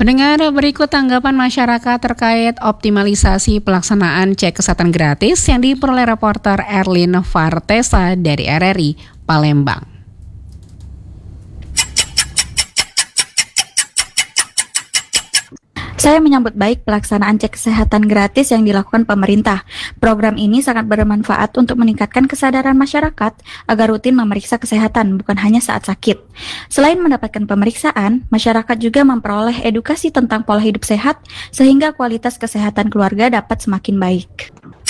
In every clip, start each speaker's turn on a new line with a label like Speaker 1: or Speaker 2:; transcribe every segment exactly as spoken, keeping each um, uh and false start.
Speaker 1: Pendengar, berikut tanggapan masyarakat terkait optimalisasi pelaksanaan cek kesehatan gratis yang diperoleh reporter Erlin Vartesa dari R R I Palembang.
Speaker 2: Saya menyambut baik pelaksanaan cek kesehatan gratis yang dilakukan pemerintah. Program ini sangat bermanfaat untuk meningkatkan kesadaran masyarakat agar rutin memeriksa kesehatan, bukan hanya saat sakit. Selain mendapatkan pemeriksaan, masyarakat juga memperoleh edukasi tentang pola hidup sehat, sehingga kualitas kesehatan keluarga dapat semakin baik.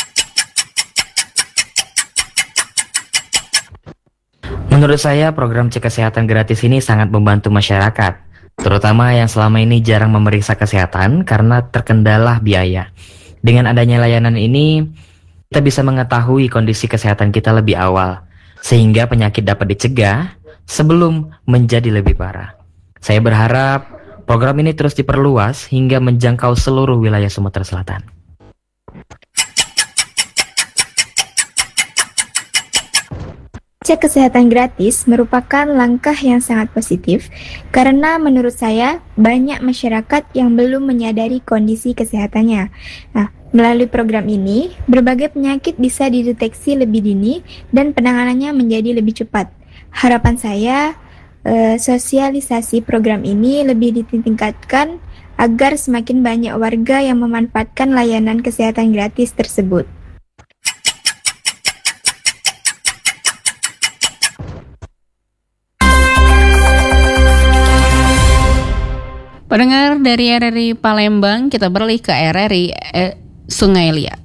Speaker 3: Menurut saya, program cek kesehatan gratis ini sangat membantu masyarakat, terutama yang selama ini jarang memeriksa kesehatan karena terkendala biaya. Dengan adanya layanan ini, kita bisa mengetahui kondisi kesehatan kita lebih awal, sehingga penyakit dapat dicegah sebelum menjadi lebih parah. Saya berharap program ini terus diperluas hingga menjangkau seluruh wilayah Sumatera Selatan.
Speaker 4: Cek kesehatan gratis merupakan langkah yang sangat positif karena menurut saya banyak masyarakat yang belum menyadari kondisi kesehatannya. Nah, melalui program ini, berbagai penyakit bisa dideteksi lebih dini dan penanganannya menjadi lebih cepat. Harapan saya, eh, sosialisasi program ini lebih ditingkatkan agar semakin banyak warga yang memanfaatkan layanan kesehatan gratis tersebut.
Speaker 1: Pendengar dari R R I Palembang, kita beralih ke R R I eh, Sungai Liat.